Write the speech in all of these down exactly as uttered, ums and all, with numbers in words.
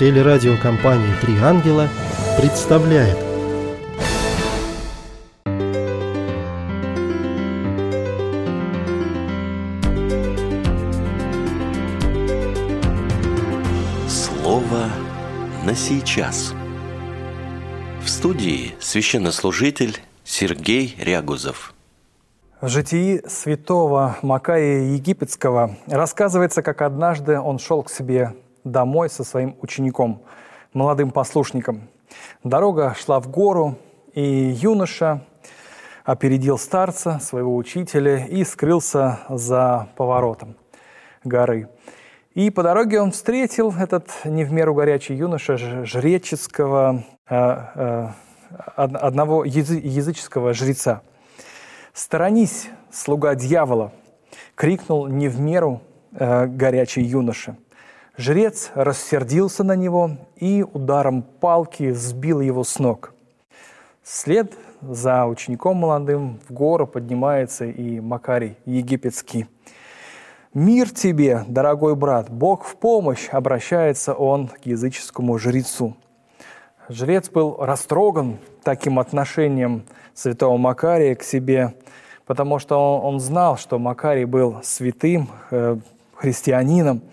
Телерадиокомпания «Три ангела» представляет. Слово на сейчас. В студии священнослужитель Сергей Рягузов. В житии святого Макария Египетского рассказывается, как однажды он шел к себе домой со своим учеником, молодым послушником. Дорога шла в гору, и юноша опередил старца, своего учителя, и скрылся за поворотом горы. И по дороге он встретил этот не в меру горячий юноша жреческого, одного языческого жреца. «Сторонись, слуга дьявола!» — крикнул не в меру горячий юноша. Жрец рассердился на него и ударом палки сбил его с ног. Вслед за учеником молодым в гору поднимается и Макарий Египетский. «Мир тебе, дорогой брат! Бог в помощь!» — обращается он к языческому жрецу. Жрец был растроган таким отношением святого Макария к себе, потому что он, он знал, что Макарий был святым, э, христианином.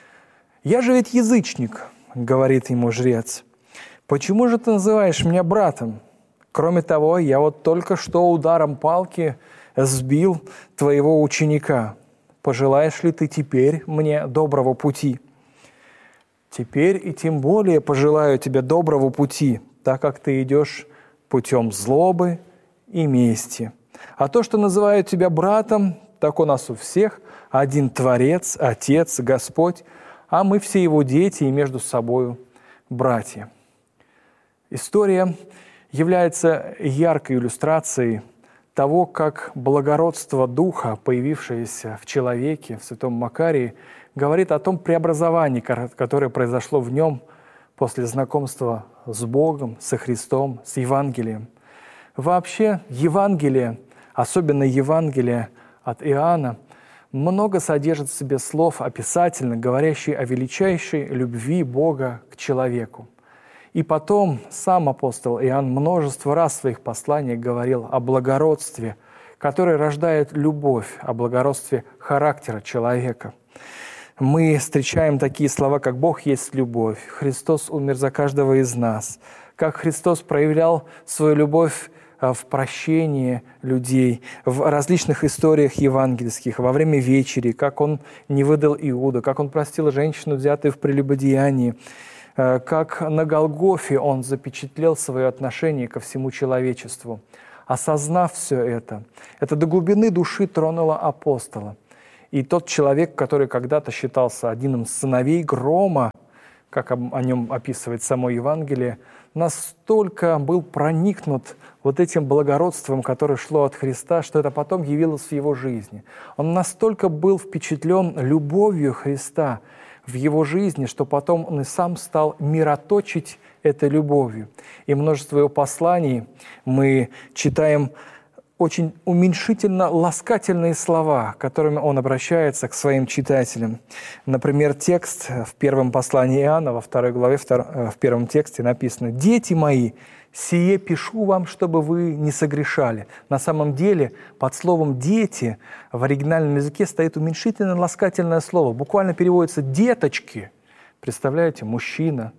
«Я же ведь язычник», — говорит ему жрец. «Почему же ты называешь меня братом? Кроме того, я вот только что ударом палки сбил твоего ученика. Пожелаешь ли ты теперь мне доброго пути?» «Теперь и тем более пожелаю тебе доброго пути, так как ты идешь путем злобы и мести. А то, что называют тебя братом, так у нас у всех один Творец, Отец, Господь, а мы все Его дети и между собою братья». История является яркой иллюстрацией того, как благородство Духа, появившееся в человеке, в святом Макарии, говорит о том преобразовании, которое произошло в нем после знакомства с Богом, со Христом, с Евангелием. Вообще, Евангелие, особенно Евангелие от Иоанна, много содержит в себе слов описательных, говорящих о величайшей любви Бога к человеку. И потом сам апостол Иоанн множество раз в своих посланиях говорил о благородстве, которое рождает любовь, о благородстве характера человека. Мы встречаем такие слова, как «Бог есть любовь», «Христос умер за каждого из нас», как Христос проявлял свою любовь в прощении людей, в различных историях евангельских, во время вечери, как Он не выдал Иуду, как Он простил женщину, взятую в прелюбодеянии, как на Голгофе Он запечатлел свое отношение ко всему человечеству. Осознав все это, это до глубины души тронуло апостола. И тот человек, который когда-то считался одним из сыновей грома, как о нем описывает само Евангелие, настолько был проникнут вот этим благородством, которое шло от Христа, что это потом явилось в его жизни. Он настолько был впечатлен любовью Христа в его жизни, что потом он и сам стал мироточить этой любовью. И множество его посланий мы читаем очень уменьшительно-ласкательные слова, которыми он обращается к своим читателям. Например, текст в первом послании Иоанна, во второй главе, в первом тексте написано: «Дети мои, сие пишу вам, чтобы вы не согрешали». На самом деле под словом «дети» в оригинальном языке стоит уменьшительно-ласкательное слово. Буквально переводится «деточки». Представляете, мужчина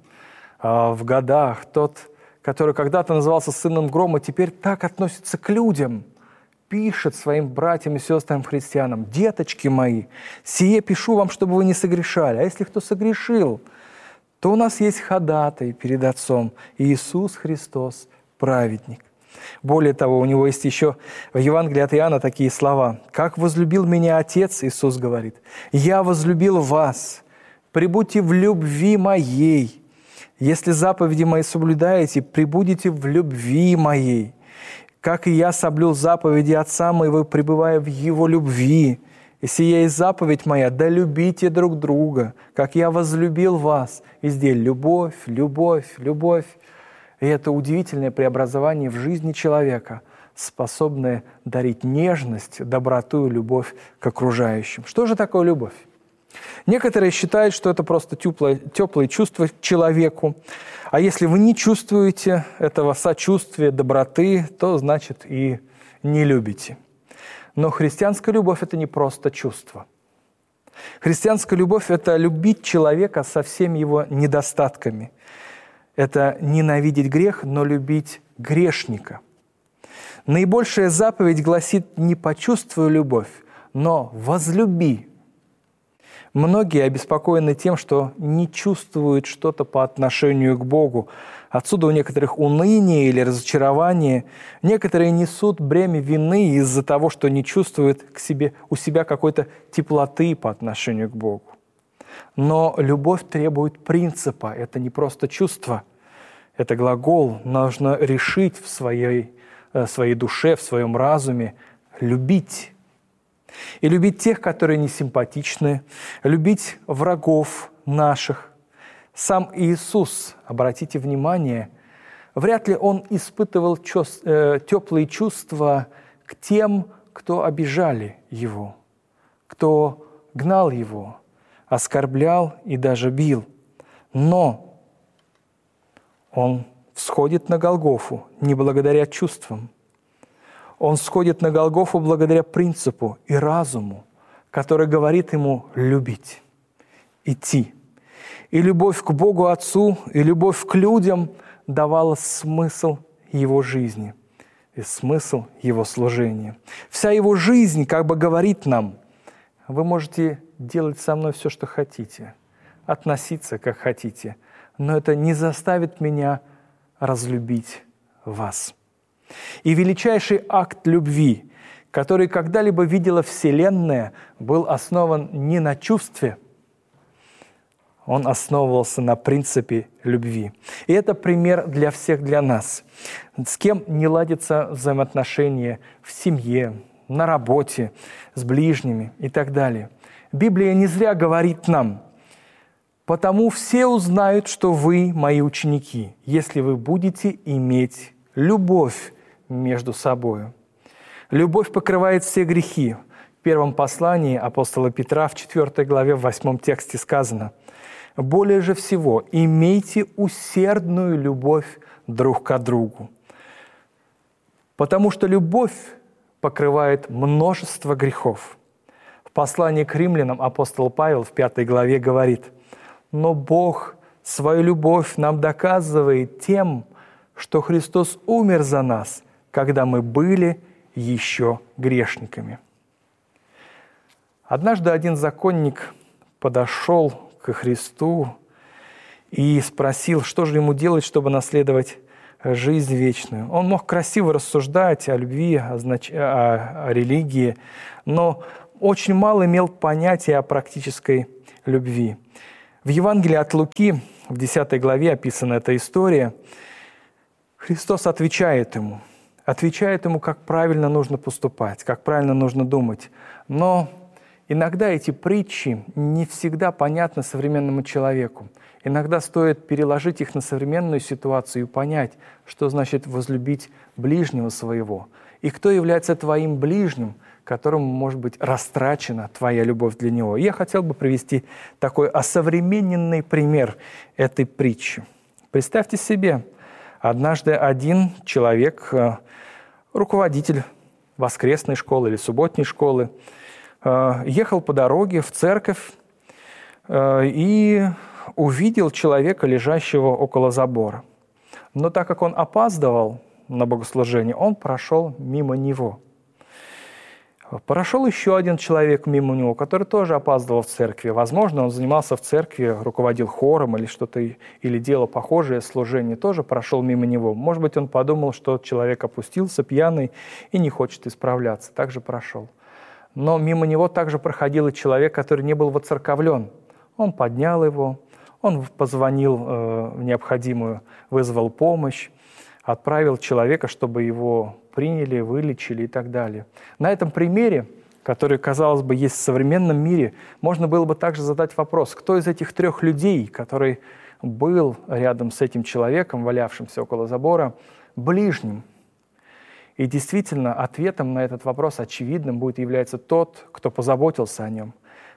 в годах, тот, который когда-то назывался сыном грома, теперь так относится к людям, пишет своим братьям и сестрам христианам: «Деточки мои, сие пишу вам, чтобы вы не согрешали». А если кто согрешил, то у нас есть ходатай перед Отцом Иисус Христос, праведник. Более того, у него есть еще в Евангелии от Иоанна такие слова: «Как возлюбил меня Отец, Иисус говорит, я возлюбил вас, пребудьте в любви моей. Если заповеди мои соблюдаете, пребудете в любви моей. Как и я соблюл заповеди Отца моего, пребывая в Его любви. И сия есть заповедь моя, да любите друг друга, как я возлюбил вас». Везде любовь, любовь, любовь. И это удивительное преобразование в жизни человека, способное дарить нежность, доброту и любовь к окружающим. Что же такое любовь? Некоторые считают, что это просто теплое, теплые чувства к человеку. А если вы не чувствуете этого сочувствия, доброты, то значит и не любите. Но христианская любовь – это не просто чувство. Христианская любовь – это любить человека со всеми его недостатками. Это ненавидеть грех, но любить грешника. Наибольшая заповедь гласит: не почувствуй любовь, но возлюби. Многие обеспокоены тем, что не чувствуют что-то по отношению к Богу. Отсюда у некоторых уныние или разочарование. Некоторые несут бремя вины из-за того, что не чувствуют к себе, у себя какой-то теплоты по отношению к Богу. Но любовь требует принципа. Это не просто чувство. Это глагол. Нужно решить в своей, в своей душе, в своем разуме любить. И любить тех, которые не симпатичны, любить врагов наших. Сам Иисус, обратите внимание, вряд ли Он испытывал чувств, э, теплые чувства к тем, кто обижали Его, кто гнал Его, оскорблял и даже бил. Но Он всходит на Голгофу не благодаря чувствам. Он сходит на Голгофу благодаря принципу и разуму, который говорит ему любить, идти. И любовь к Богу Отцу, и любовь к людям давала смысл его жизни и смысл его служения. Вся его жизнь как бы говорит нам: вы можете делать со мной все, что хотите, относиться, как хотите, но это не заставит меня разлюбить вас. И величайший акт любви, который когда-либо видела Вселенная, был основан не на чувстве, он основывался на принципе любви. И это пример для всех, для нас. С кем не ладятся взаимоотношения в семье, на работе, с ближними и так далее. Библия не зря говорит нам: «Потому все узнают, что вы мои ученики, если вы будете иметь любовь между собой». Любовь покрывает все грехи. В первом послании апостола Петра в четвёртой главе, в восьмом тексте сказано: «Более же всего имейте усердную любовь друг к другу». Потому что любовь покрывает множество грехов. В послании к римлянам апостол Павел в пятой главе говорит: «Но Бог свою любовь нам доказывает тем, что Христос умер за нас, когда мы были еще грешниками». Однажды один законник подошел к Христу и спросил, что же ему делать, чтобы наследовать жизнь вечную. Он мог красиво рассуждать о любви, о, знач... о... о религии, но очень мало имел понятия о практической любви. В Евангелии от Луки, в десятой главе описана эта история. Христос отвечает ему, отвечает ему, как правильно нужно поступать, как правильно нужно думать. Но иногда эти притчи не всегда понятны современному человеку. Иногда стоит переложить их на современную ситуацию и понять, что значит возлюбить ближнего своего. И кто является твоим ближним, которому может быть растрачена твоя любовь для него. И я хотел бы привести такой осовремененный пример этой притчи. Представьте себе, однажды один человек, руководитель воскресной школы или субботней школы, ехал по дороге в церковь и увидел человека, лежащего около забора. Но так как он опаздывал на богослужение, он прошел мимо него. Прошел еще один человек мимо него, который тоже опаздывал в церкви. Возможно, он занимался в церкви, руководил хором или что-то, или делал похожее служение, тоже прошел мимо него. Может быть, он подумал, что человек опустился пьяный и не хочет исправляться. Также прошел. Но мимо него также проходил и человек, который не был воцерковлен. Он поднял его, он позвонил э, в необходимую, вызвал помощь, отправил человека, чтобы его приняли, вылечили и так далее. На этом примере, который, казалось бы, есть в современном мире, можно было бы также задать вопрос, кто из этих трех людей, который был рядом с этим человеком, валявшимся около забора, ближним? И действительно, ответом на этот вопрос очевидным будет являться тот, кто позаботился о нем,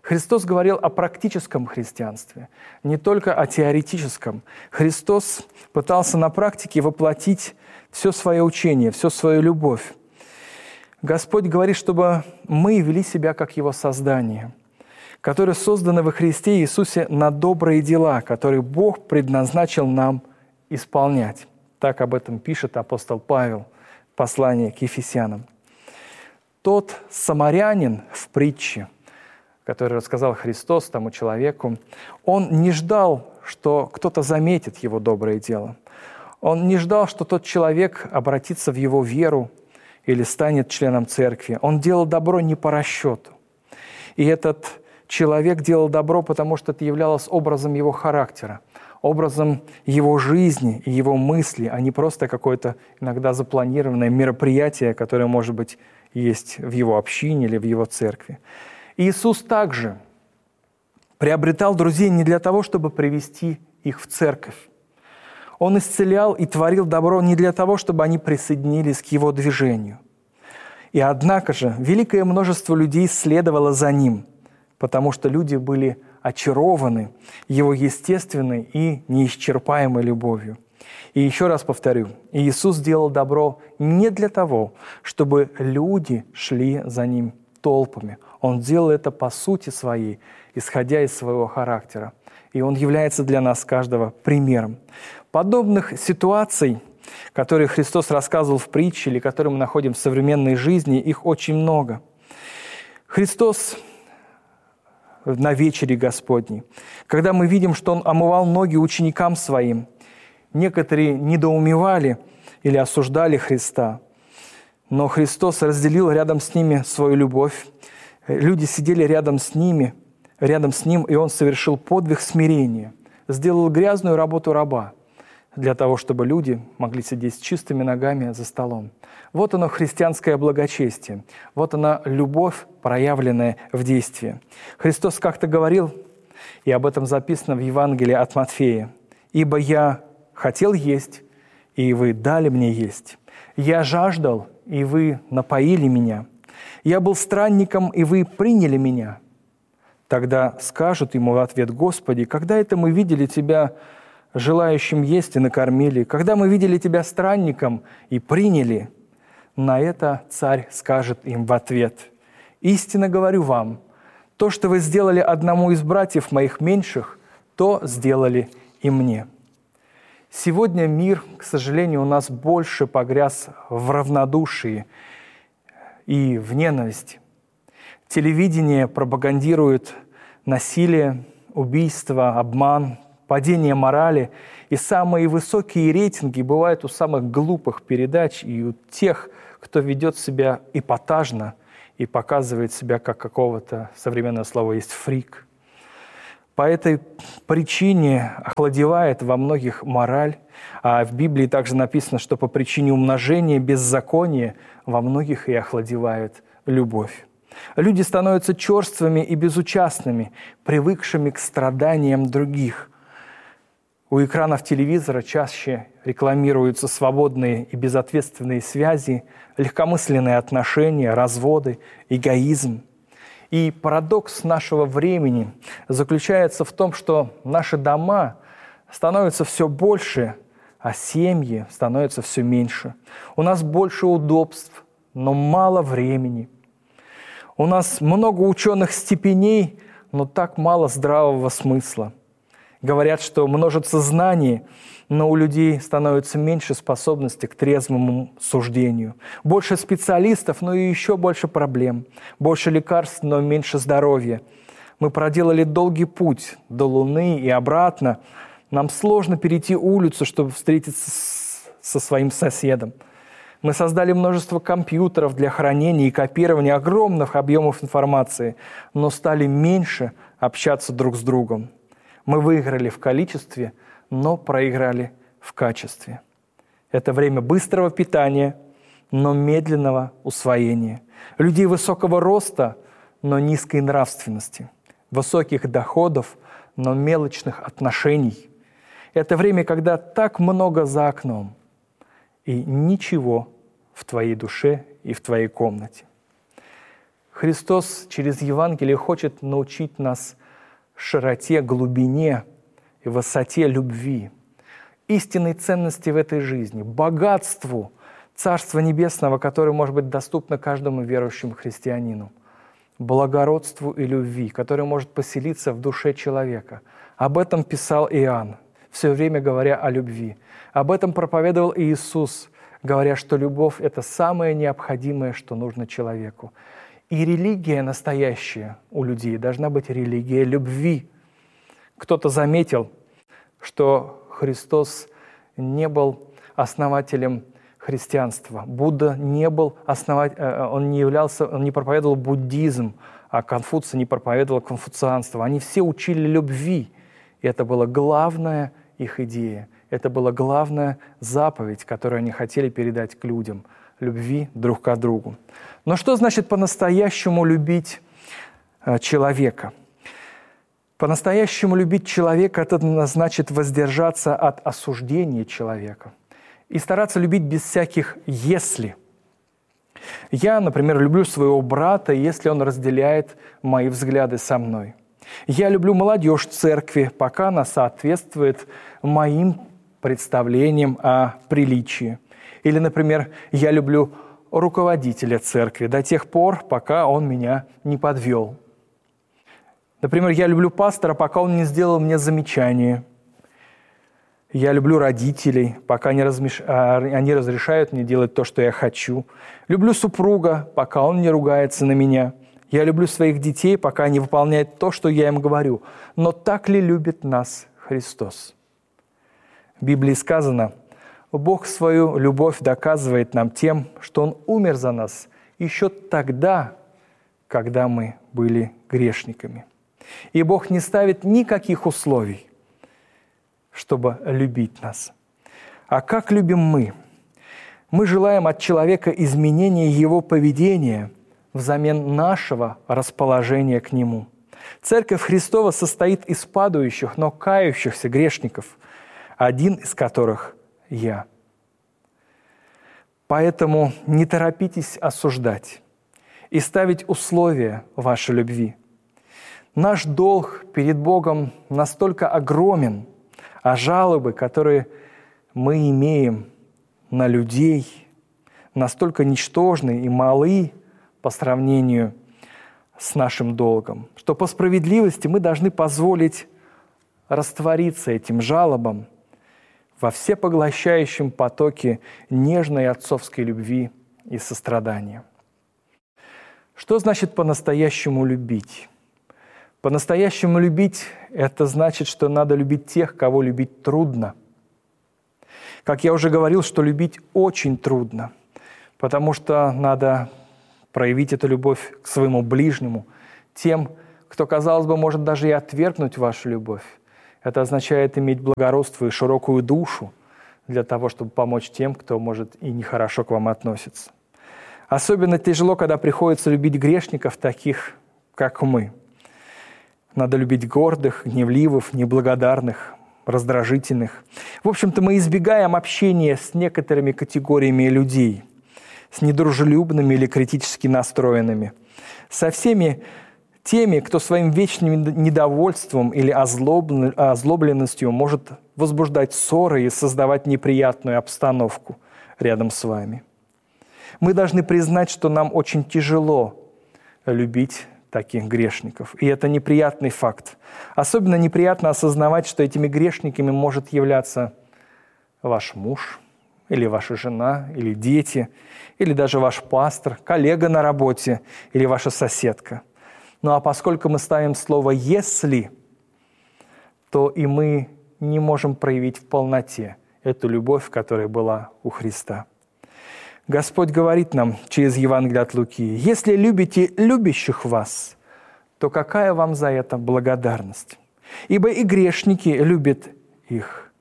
Христос говорил о практическом христианстве, не только о теоретическом. Христос пытался на практике воплотить все свое учение, всю свою любовь. Господь говорит, чтобы мы вели себя как Его создание, которые созданы во Христе Иисусе на добрые дела, которые Бог предназначил нам исполнять. Так об этом пишет апостол Павел в послании к Ефесянам. Тот самарянин в притче, который рассказал Христос тому человеку, он не ждал, что кто-то заметит его доброе дело. Он не ждал, что тот человек обратится в его веру или станет членом церкви. Он делал добро не по расчету. И этот человек делал добро, потому что это являлось образом его характера, образом его жизни и его мысли, а не просто какое-то иногда запланированное мероприятие, которое, может быть, есть в его общине или в его церкви. Иисус также приобретал друзей не для того, чтобы привести их в церковь. Он исцелял и творил добро не для того, чтобы они присоединились к Его движению. И однако же великое множество людей следовало за Ним, потому что люди были очарованы Его естественной и неисчерпаемой любовью. И еще раз повторю, Иисус делал добро не для того, чтобы люди шли за Ним толпами. Он делал это по сути своей, исходя из своего характера. И Он является для нас каждого примером. Подобных ситуаций, которые Христос рассказывал в притче или которые мы находим в современной жизни, их очень много. Христос на вечере Господней, когда мы видим, что Он омывал ноги ученикам Своим, некоторые недоумевали или осуждали Христа, но Христос разделил рядом с ними свою любовь. Люди сидели рядом с ними, рядом с Ним, и Он совершил подвиг смирения, сделал грязную работу раба для того, чтобы люди могли сидеть с чистыми ногами за столом. Вот оно христианское благочестие, вот она любовь, проявленная в действии. Христос как-то говорил, и об этом записано в Евангелии от Матфея: «Ибо я хотел есть, и вы дали мне есть. Я жаждал, и вы напоили меня. Я был странником, и вы приняли меня». Тогда скажут ему в ответ: «Господи, когда это мы видели Тебя желающим есть и накормили? Когда мы видели Тебя странником и приняли?» На это царь скажет им в ответ: «Истинно говорю вам, то, что вы сделали одному из братьев моих меньших, то сделали и мне». Сегодня мир, к сожалению, у нас больше погряз в равнодушии и в ненависти. Телевидение пропагандирует насилие, убийство, обман, падение морали. И самые высокие рейтинги бывают у самых глупых передач и у тех, кто ведет себя эпатажно и показывает себя как какого-то, современное слово есть, фрик. По этой причине охладевает во многих мораль, а в Библии также написано, что по причине умножения беззакония во многих и охладевает любовь. Люди становятся черствыми и безучастными, привыкшими к страданиям других. У экранов телевизора чаще рекламируются свободные и безответственные связи, легкомысленные отношения, разводы, эгоизм. И парадокс нашего времени заключается в том, что наши дома становятся все больше, а семьи становятся все меньше. У нас больше удобств, но мало времени. У нас много ученых степеней, но так мало здравого смысла. Говорят, что множится знаний, но у людей становится меньше способности к трезвому суждению. Больше специалистов, но и еще больше проблем. Больше лекарств, но меньше здоровья. Мы проделали долгий путь до Луны и обратно. Нам сложно перейти улицу, чтобы встретиться с, со своим соседом. Мы создали множество компьютеров для хранения и копирования огромных объемов информации, но стали меньше общаться друг с другом. Мы выиграли в количестве, но проиграли в качестве. Это время быстрого питания, но медленного усвоения. Людей высокого роста, но низкой нравственности. Высоких доходов, но мелочных отношений. Это время, когда так много за окном, и ничего в твоей душе и в твоей комнате. Христос через Евангелие хочет научить нас широте, глубине и высоте любви, истинной ценности в этой жизни, богатству Царства Небесного, которое может быть доступно каждому верующему христианину, благородству и любви, которое может поселиться в душе человека. Об этом писал Иоанн, все время говоря о любви. Об этом проповедовал Иисус, говоря, что любовь – это самое необходимое, что нужно человеку. И религия настоящая у людей должна быть религия любви. Кто-то заметил, что Христос не был основателем христианства. Будда не был основателем, он не являлся, он не проповедовал буддизм, а Конфуций не проповедовал конфуцианство. Они все учили любви. И это была главная их идея. Это была главная заповедь, которую они хотели передать к людям. Любви друг к другу. Но что значит по-настоящему любить человека? По-настоящему любить человека – это значит воздержаться от осуждения человека и стараться любить без всяких «если». Я, например, люблю своего брата, если он разделяет мои взгляды со мной. Я люблю молодежь церкви, пока она соответствует моим представлениям о приличии. Или, например, я люблю руководителя церкви до тех пор, пока он меня не подвел. Например, я люблю пастора, пока он не сделал мне замечание. Я люблю родителей, пока они, размеш... они разрешают мне делать то, что я хочу. Люблю супруга, пока он не ругается на меня. Я люблю своих детей, пока они выполняют то, что я им говорю. Но так ли любит нас Христос? В Библии сказано: Бог свою любовь доказывает нам тем, что Он умер за нас еще тогда, когда мы были грешниками. И Бог не ставит никаких условий, чтобы любить нас. А как любим мы? Мы желаем от человека изменения его поведения взамен нашего расположения к нему. Церковь Христова состоит из падающих, но кающихся грешников, один из которых – я. Поэтому не торопитесь осуждать и ставить условия вашей любви. Наш долг перед Богом настолько огромен, а жалобы, которые мы имеем на людей, настолько ничтожны и малы по сравнению с нашим долгом, что по справедливости мы должны позволить раствориться этим жалобам во всепоглощающем потоке нежной отцовской любви и сострадания. Что значит по-настоящему любить? По-настоящему любить – это значит, что надо любить тех, кого любить трудно. Как я уже говорил, что любить очень трудно, потому что надо проявить эту любовь к своему ближнему, тем, кто, казалось бы, может даже и отвергнуть вашу любовь. Это означает иметь благородство и широкую душу для того, чтобы помочь тем, кто, может, и нехорошо к вам относится. Особенно тяжело, когда приходится любить грешников, таких, как мы. Надо любить гордых, гневливых, неблагодарных, раздражительных. В общем-то, мы избегаем общения с некоторыми категориями людей, с недружелюбными или критически настроенными, со всеми теми, кто своим вечным недовольством или озлобленностью может возбуждать ссоры и создавать неприятную обстановку рядом с вами. Мы должны признать, что нам очень тяжело любить таких грешников. И это неприятный факт. Особенно неприятно осознавать, что этими грешниками может являться ваш муж, или ваша жена, или дети, или даже ваш пастор, коллега на работе, или ваша соседка. Ну а поскольку мы ставим слово «если», то и мы не можем проявить в полноте эту любовь, которая была у Христа. Господь говорит нам через Евангелие от Луки: «Если любите любящих вас, то какая вам за это благодарность? Ибо и грешники любят их.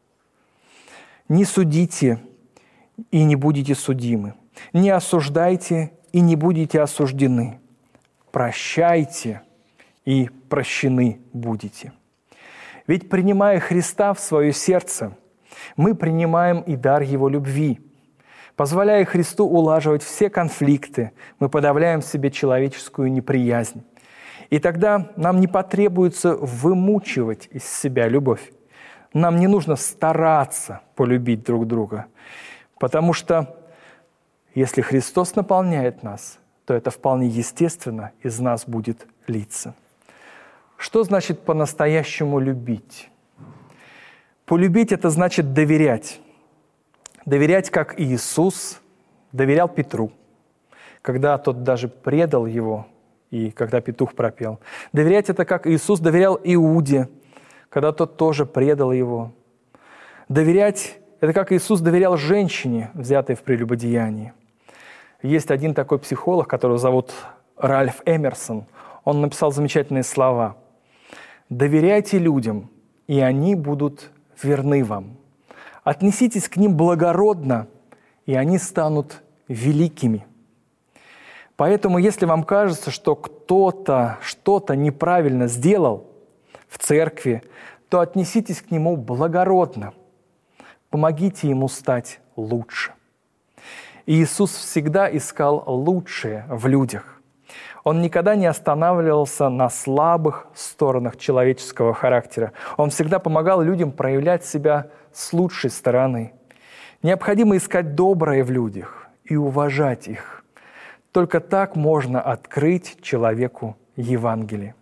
Не судите, и не будете судимы. Не осуждайте, и не будете осуждены. Прощайте, и прощены будете». Ведь, принимая Христа в свое сердце, мы принимаем и дар Его любви. Позволяя Христу улаживать все конфликты, мы подавляем в себе человеческую неприязнь. И тогда нам не потребуется вымучивать из себя любовь. Нам не нужно стараться полюбить друг друга, потому что если Христос наполняет нас, то это вполне естественно из нас будет литься. Что значит по-настоящему любить? Полюбить – это значит доверять. Доверять, как Иисус доверял Петру, когда тот даже предал его, и когда петух пропел. Доверять – это как Иисус доверял Иуде, когда тот тоже предал его. Доверять – это как Иисус доверял женщине, взятой в прелюбодеянии. Есть один такой психолог, которого зовут Ральф Эмерсон. Он написал замечательные слова. «Доверяйте людям, и они будут верны вам. Отнеситесь к ним благородно, и они станут великими». Поэтому, если вам кажется, что кто-то что-то неправильно сделал в церкви, то отнеситесь к нему благородно. Помогите ему стать лучше. И Иисус всегда искал лучшее в людях. Он никогда не останавливался на слабых сторонах человеческого характера. Он всегда помогал людям проявлять себя с лучшей стороны. Необходимо искать доброе в людях и уважать их. Только так можно открыть человеку Евангелие.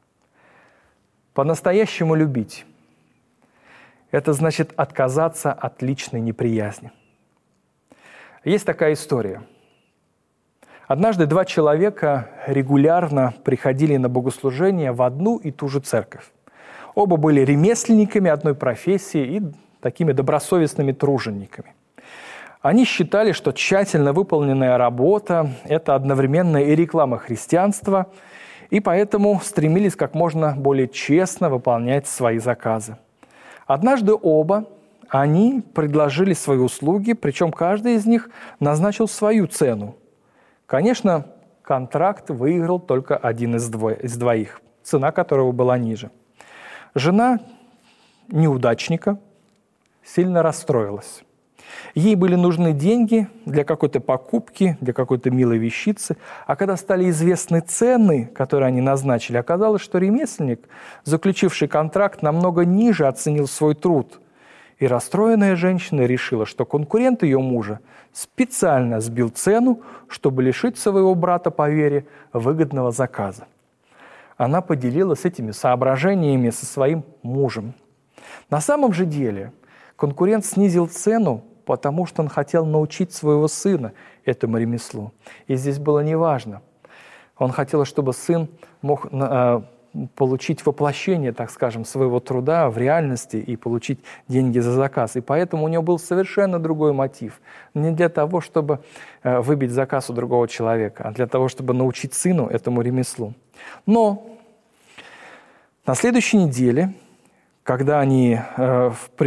По-настоящему любить – это значит отказаться от личной неприязни. Есть такая история. Однажды два человека регулярно приходили на богослужение в одну и ту же церковь. Оба были ремесленниками одной профессии и такими добросовестными тружениками. Они считали, что тщательно выполненная работа – это одновременно и реклама христианства, и поэтому стремились как можно более честно выполнять свои заказы. Однажды оба они предложили свои услуги, причем каждый из них назначил свою цену. Конечно, контракт выиграл только один из, дво... из двоих, цена которого была ниже. Жена неудачника сильно расстроилась. Ей были нужны деньги для какой-то покупки, для какой-то милой вещицы, а когда стали известны цены, которые они назначили, оказалось, что ремесленник, заключивший контракт, намного ниже оценил свой труд. И расстроенная женщина решила, что конкурент ее мужа специально сбил цену, чтобы лишить своего брата по вере выгодного заказа. Она поделилась этими соображениями со своим мужем. На самом же деле конкурент снизил цену, потому что он хотел научить своего сына этому ремеслу. И здесь было неважно. Он хотел, чтобы сын мог э, получить воплощение, так скажем, своего труда в реальности и получить деньги за заказ. И поэтому у него был совершенно другой мотив. Не для того, чтобы э, выбить заказ у другого человека, а для того, чтобы научить сыну этому ремеслу. Но на следующей неделе, когда они э, в